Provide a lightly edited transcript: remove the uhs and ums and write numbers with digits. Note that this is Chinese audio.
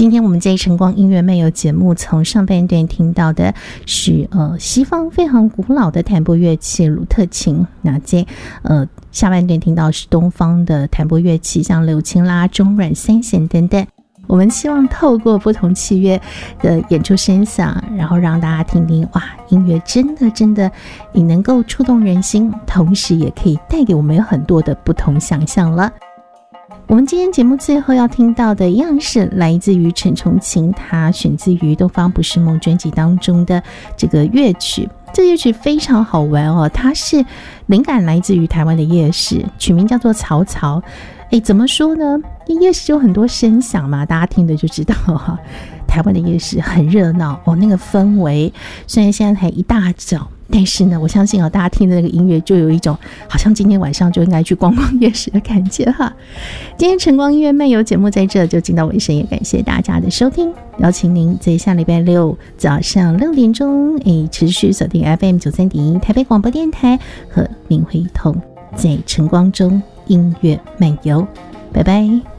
今天我们在晨光音乐漫游节目从上半段听到的是西方非常古老的弹拨乐器鲁特琴，那在下半段听到是东方的弹拨乐器，像柳琴啦、中阮、三弦等等。我们希望透过不同器乐的演出声响，然后让大家听听，哇，音乐真的也能够触动人心，同时也可以带给我们有很多的不同想象了。我们今天节目最后要听到的一样是来自于陈崇勤，他选自于《东方不是梦》专辑当中的这个乐曲。这乐曲非常好玩哦，它是灵感来自于台湾的夜市，曲名叫做曹操。怎么说呢？夜市有很多声响嘛，大家听的就知道哈。台湾的夜市很热闹哦，那个氛围虽然现在才一大早，但是呢，我相信大家听的那个音乐就有一种好像今天晚上就应该去逛逛夜市的感觉哈。今天晨光音乐漫游节目在这就进到尾声，也感谢大家的收听，邀请您在下礼拜六早上6点钟持续锁定 FM 93.1台北广播电台，和您会同在晨光中音乐漫游，拜拜。